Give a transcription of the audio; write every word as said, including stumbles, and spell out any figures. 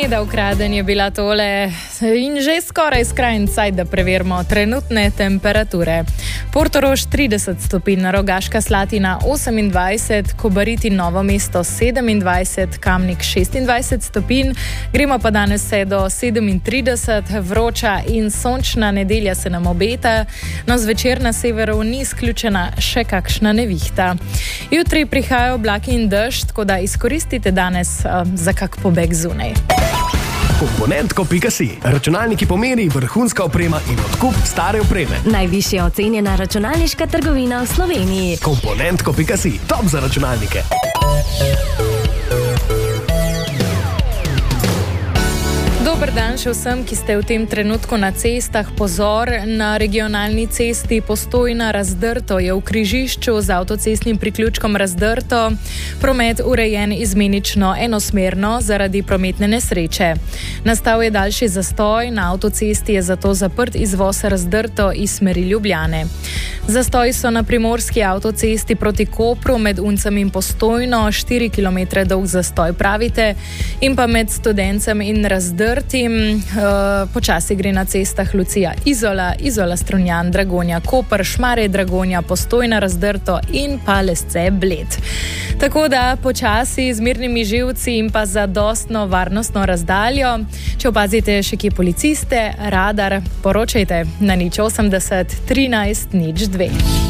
Meda ukraden je bila tole in že skoraj skrajni cajt, da preverimo trenutne temperature. Portorož trideset stopinj, Rogaška Slatina osemindvajset, Kobarid in Novo mesto sedemindvajset, Kamnik šestindvajset stopinj. Gremo pa danes vse do sedemintrideset, vroča in sončna nedelja se nam obeta, no zvečer na severu ni izključena še kakšna nevihta. Jutri prihajajo oblaki in dežj, tako da izkoristite danes uh, za kak pobeg zunaj. Komponentko pika si. Računalniki pomeri, vrhunska oprema in odkup stare opreme. Najvišje ocenjena računalniška trgovina v Sloveniji. Komponentko pika si. Top za računalnike. Dober dan še vsem, ki ste v tem trenutku na cestah. Pozor, na regionalni cesti Postojna-Razdrto je v križišču z avtocestnim priključkom Razdrto promet urejen izmenično enosmerno zaradi prometne nesreče. Nastal je daljši zastoj, na avtocesti je zato zaprt izvoz Razdrto iz smeri Ljubljane. Zastoji so na primorski avtocesti proti Kopru med Uncem in Postojno, štiri kilometre dolg zastoj pravite, in pa med Studencem in Razdrtim. Uh, počasi gre na cestah Lucija Izola, Izola Strunjan, Dragonja Koper, Šmarje Dragonja, Postojna Razdrto in pa Lesce Bled. Tako da počasi z mirnimi živci in pa zadostno varnostno razdaljo. Če opazite še kje policiste, radar, poročajte na nič osemdeset trinajst nič dve.